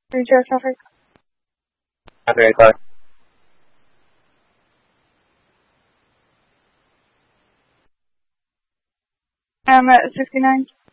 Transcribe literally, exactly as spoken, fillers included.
three zero traffic. Traffic car. I'm at sixty-nine.